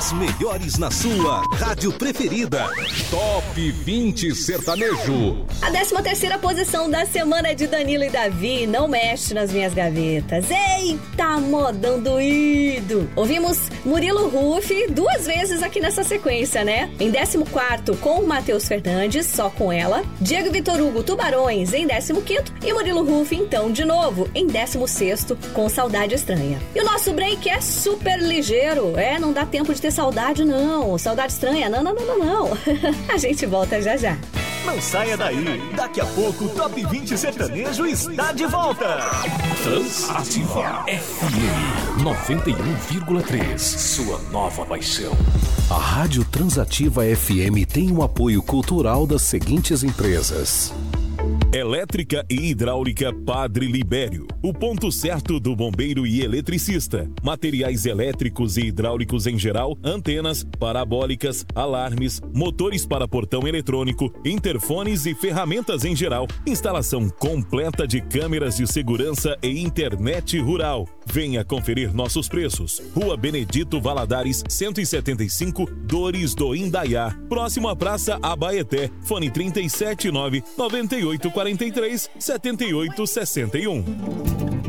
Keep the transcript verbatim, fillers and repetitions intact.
As melhores na sua rádio preferida. Top vinte Sertanejo. A décima terceira posição da semana é de Danilo e Davi. Não mexe nas minhas gavetas. Eita, modão doído. Ouvimos Murilo Huff duas vezes aqui nessa sequência, né? Em décimo quarto, com o Matheus Fernandes, Só Com Ela. Diego Vitor Hugo, Tubarões, em décimo quinto. E Murilo Huff, então, de novo, em décimo sexto, com Saudade Estranha. E o nosso break é super ligeiro. É, não dá tempo de ter saudade, não. Saudade estranha, não, não, não, não, não. A gente volta já já. Não saia daí. Daqui a pouco o Top vinte Sertanejo está de volta. Transativa F M noventa e um vírgula três. Sua nova paixão. A Rádio Transativa F M tem um apoio cultural das seguintes empresas: Elétrica e Hidráulica Padre Libério, o ponto certo do bombeiro e eletricista. Materiais elétricos e hidráulicos em geral, antenas, parabólicas, alarmes, motores para portão eletrônico, interfones e ferramentas em geral. Instalação completa de câmeras de segurança e internet rural. Venha conferir nossos preços. Rua Benedito Valadares, cento e setenta e cinco, Dores do Indaiá. Próximo à Praça Abaeté. Fone trinta e sete nove, noventa e oito quarenta e três, setenta e oito sessenta e um.